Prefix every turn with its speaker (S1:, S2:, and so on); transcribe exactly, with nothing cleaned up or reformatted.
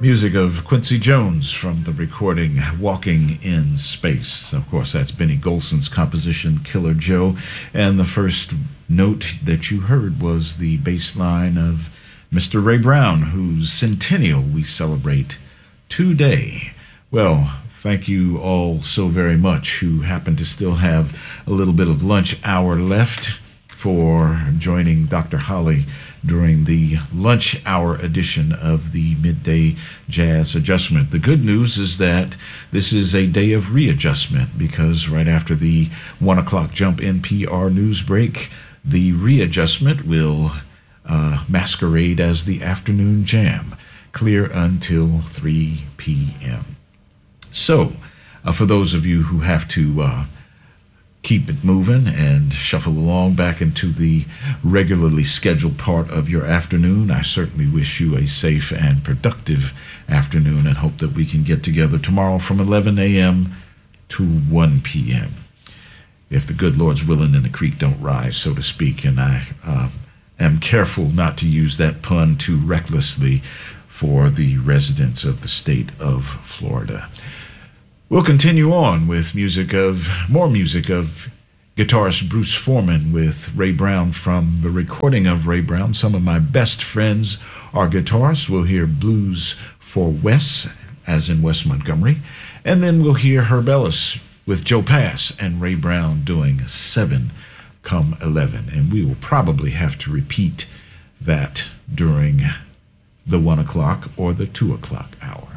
S1: Music of Quincy Jones from the recording Walking in Space. Of course, that's Benny Golson's composition, Killer Joe. And the first note that you heard was the bass line of Mister Ray Brown, whose centennial we celebrate today. Well, thank you all so very much who happen to still have a little bit of lunch hour left for joining Doctor Holly during the lunch hour edition of the Midday Jazz Adjustment. The good news is that this is a day of readjustment, because right after the one o'clock Jump N P R news break, the readjustment will uh, masquerade as the afternoon jam, clear until three p.m. So, uh, for those of you who have to uh, keep it moving and shuffle along back into the regularly scheduled part of your afternoon, I certainly wish you a safe and productive afternoon and hope that we can get together tomorrow from eleven a.m. to one p.m. if the good Lord's willing and the creek don't rise, so to speak. And I uh, am careful not to use that pun too recklessly for the residents of the state of Florida. We'll continue on with music of, more music of guitarist Bruce Foreman with Ray Brown from the recording of Ray Brown. Some of my best friends are guitarists. We'll hear Blues for Wes, as in Wes Montgomery. And then we'll hear Herb Ellis with Joe Pass and Ray Brown doing seven come eleven. And we will probably have to repeat that during the one o'clock or the two o'clock hour.